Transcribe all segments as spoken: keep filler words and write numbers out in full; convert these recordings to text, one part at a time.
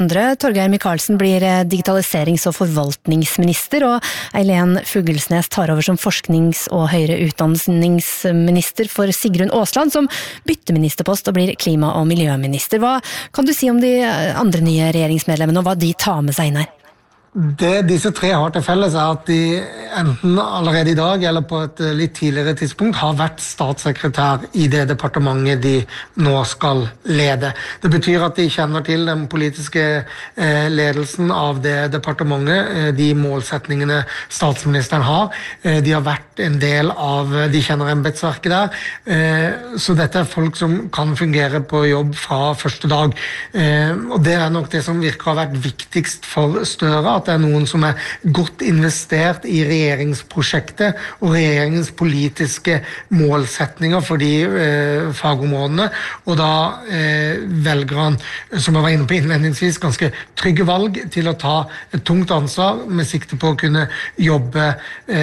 Andre, Torgeir Micaelsen blir digitaliserings- og forvaltningsminister, og Eileen Fuglesnes tar over som forsknings- og høyere utdanningsminister for Sigrun Aasland, som bytter ministerpost og blir klima- og miljøminister. Hva kan du si om de andre nye regjeringsmedlemmene, og hva de tar med seg inn her? Det disse tre har til felles er at de enten allerede i dag eller på et litt tidligere tidspunkt har vært statssekretær i det departementet de nå skal lede. Det betyr at de kjenner til den politiske ledelsen av det departementet, de målsetningene statsministeren har. De har vært en del av, de kjenner embetsverket der, så dette er folk som kan fungere på jobb fra første dag. Og det er nok det som virker å ha vært viktigst for Støre, at det er noen som er godt investert i regjeringsprosjektet og regjeringens politiske målsetninger for de eh, fagområdene, og da eh, velger han, som jeg var inne på innledningsvis, ganske trygge valg til å ta et tungt ansvar med sikte på å kunne jobbe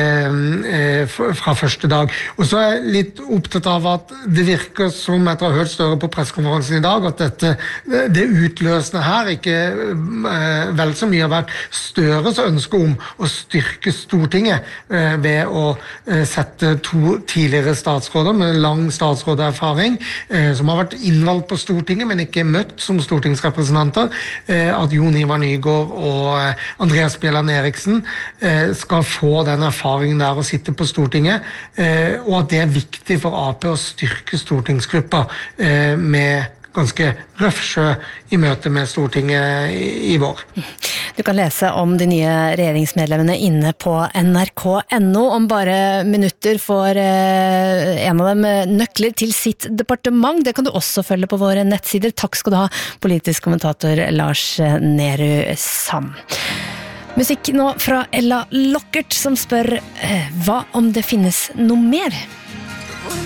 eh, fra første dag. Og så er jeg litt opptatt av at det virker som, etter å ha hørt Støre på pressekonferansen i dag, at dette, det utløsende her ikke eh, vel så mye har vært Støres ønske om å styrke Stortinget eh, ved å eh, sette to tidligere statsråder med lang statsråderfaring, eh, som har vært innvalgt på Stortinget, men ikke møtt som stortingsrepresentanter, eh, at Jon Ivar Nygård og eh, Andreas Bjelland Eriksen eh, skal få den erfaringen der å sitte på Stortinget, eh, og at det er viktig for A P å styrke stortingsgruppa eh, med ganske røff sjø i møte med Stortinget i, i vår. Du kan lese om de nye regjeringsmedlemmene inne på N R K punktum N O. Om bare minutter får eh, en av dem nøkler til sitt departement. Det kan du også følge på våre nettsider. Takk skal du ha, politisk kommentator Lars Nehru Sand. Musikk nå fra Ella Lockert, som spør eh, hva om det finnes noe mer?